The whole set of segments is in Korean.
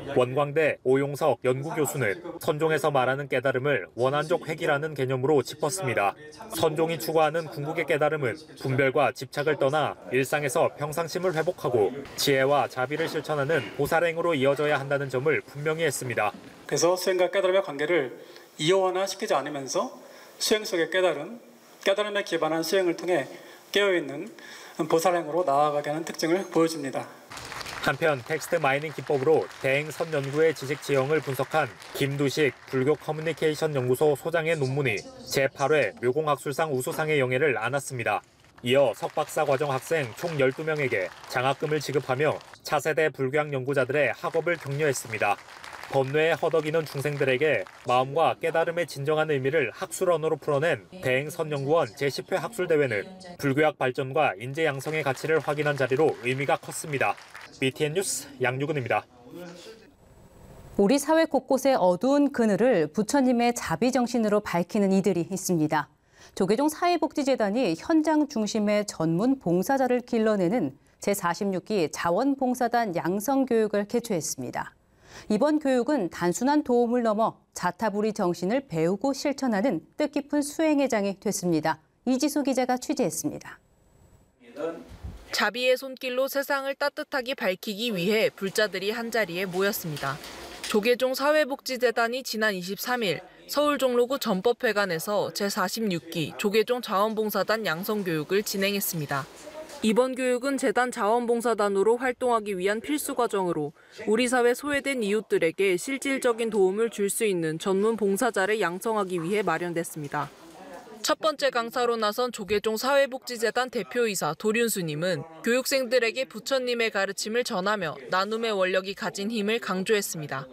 원광대 오용석 연구교수는 선종에서 말하는 깨달음을 원한족 회귀라는 개념으로 짚었습니다. 선종이 추구하는 궁극의 깨달음은 분별과 집착을 떠나 일상에서 평상심을 회복하고 지혜와 자비를 실천하는 보살행으로 이어져야 한다는 점을 분명히 했습니다. 그래서 수행과 깨달음의 관계를 이원화시키지 않으면서 수행 속의 깨달음에 기반한 수행을 통해 깨어있는 보살행으로 나아가게 하는 특징을 보여줍니다. 한편 텍스트 마이닝 기법으로 대행선 연구의 지식 지형을 분석한 김두식 불교 커뮤니케이션 연구소 소장의 논문이 제8회 묘공학술상 우수상의 영예를 안았습니다. 이어 석박사 과정 학생 총 12명에게 장학금을 지급하며 차세대 불교학 연구자들의 학업을 격려했습니다. 법뇌에 허덕이는 중생들에게 마음과 깨달음의 진정한 의미를 학술 언어로 풀어낸 대행선연구원 제10회 학술대회는 불교학 발전과 인재 양성의 가치를 확인한 자리로 의미가 컸습니다. BTN 뉴스 양유근입니다. 우리 사회 곳곳의 어두운 그늘을 부처님의 자비정신으로 밝히는 이들이 있습니다. 조계종 사회복지재단이 현장 중심의 전문 봉사자를 길러내는 제46기 자원봉사단 양성교육을 개최했습니다. 이번 교육은 단순한 도움을 넘어 자타불이 정신을 배우고 실천하는 뜻깊은 수행의 장이 됐습니다. 이지수 기자가 취재했습니다. 자비의 손길로 세상을 따뜻하게 밝히기 위해 불자들이 한자리에 모였습니다. 조계종 사회복지재단이 지난 23일 서울 종로구 전법회관에서 제46기 조계종 자원봉사단 양성교육을 진행했습니다. 이번 교육은 재단 자원봉사단으로 활동하기 위한 필수 과정으로 우리 사회 소외된 이웃들에게 실질적인 도움을 줄 수 있는 전문 봉사자를 양성하기 위해 마련됐습니다. 첫 번째 강사로 나선 조계종 사회복지재단 대표이사 도륜수님은 교육생들에게 부처님의 가르침을 전하며 나눔의 원력이 가진 힘을 강조했습니다.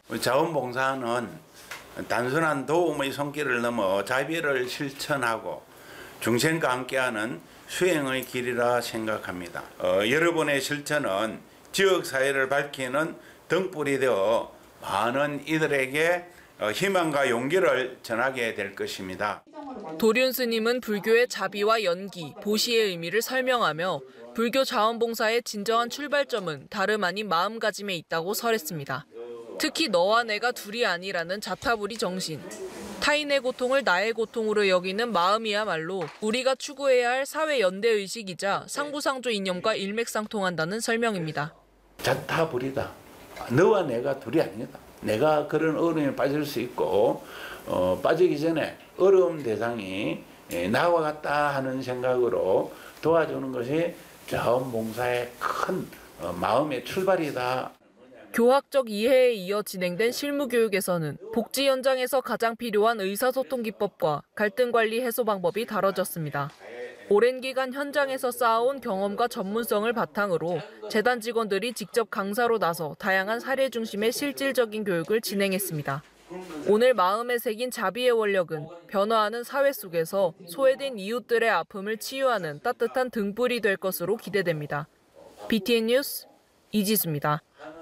자원봉사는 단순한 도움의 손길을 넘어 자비를 실천하고 중생과 함께하는 수행의 길이라 생각합니다. 여러분의 실천은 지역사회를 밝히는 등불이 되어 많은 이들에게 희망과 용기를 전하게 될 것입니다. 도륜 스님은 불교의 자비와 연기, 보시의 의미를 설명하며 불교 자원봉사의 진정한 출발점은 다름 아닌 마음가짐에 있다고 설했습니다. 특히 너와 내가 둘이 아니라는 자타불이 정신, 타인의 고통을 나의 고통으로 여기는 마음이야말로 우리가 추구해야 할 사회 연대의식이자 상부상조 이념과 일맥상통한다는 설명입니다. 자타불이다. 너와 내가 둘이 아니다. 내가 그런 어려움에 빠질 수 있고 빠지기 전에 어려움 대상이 나와 같다 하는 생각으로 도와주는 것이 자원봉사의 큰 마음의 출발이다. 교학적 이해에 이어 진행된 실무교육에서는 복지 현장에서 가장 필요한 의사소통 기법과 갈등 관리 해소 방법이 다뤄졌습니다. 오랜 기간 현장에서 쌓아온 경험과 전문성을 바탕으로 재단 직원들이 직접 강사로 나서 다양한 사례 중심의 실질적인 교육을 진행했습니다. 오늘 마음에 새긴 자비의 원력은 변화하는 사회 속에서 소외된 이웃들의 아픔을 치유하는 따뜻한 등불이 될 것으로 기대됩니다. BTN 뉴스 이지수입니다.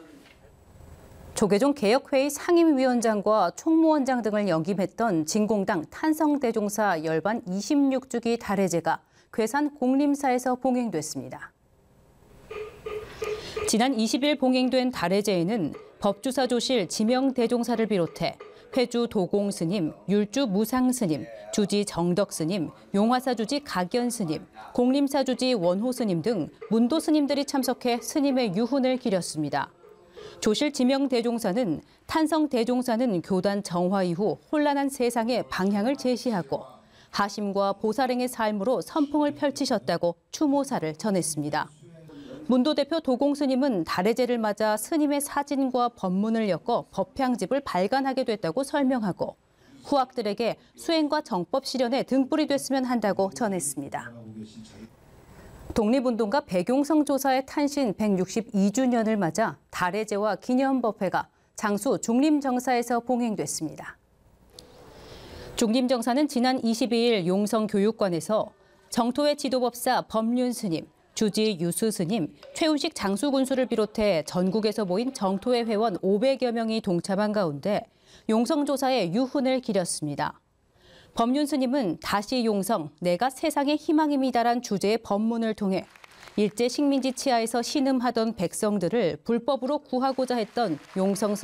조계종 개혁회의 상임위원장과 총무원장 등을 역임했던 진공당 탄성대종사 열반 26주기 달해제가 괴산 공림사에서 봉행됐습니다. 지난 20일 봉행된 달해제에는 법주사조실 지명대종사를 비롯해 회주 도공스님, 율주 무상스님, 주지 정덕스님, 용화사주지 각연스님, 공림사주지 원호스님 등 문도스님들이 참석해 스님의 유훈을 기렸습니다. 조실 지명대종사는 탄성대종사는 교단 정화 이후 혼란한 세상의 방향을 제시하고 하심과 보살행의 삶으로 선풍을 펼치셨다고 추모사를 전했습니다. 문도 대표 도공스님은 달해제를 맞아 스님의 사진과 법문을 엮어 법향집을 발간하게 됐다고 설명하고 후학들에게 수행과 정법 실현에 등불이 됐으면 한다고 전했습니다. 독립운동가 백용성 조사의 탄신 162주년을 맞아 달해제와 기념법회가 장수 중림정사에서 봉행됐습니다. 중림정사는 지난 22일 용성교육관에서 정토의 지도법사 법륜스님, 주지 유수스님, 최우식 장수군수를 비롯해 전국에서 모인 정토의 회원 500여 명이 동참한 가운데 용성조사의 유훈을 기렸습니다. 법륜스님은 다시 용성, 내가 세상의 희망입니다란 주제의 법문을 통해 일제 식민지 치하에서 신음하던 백성들을 불법으로 구하고자 했던 용성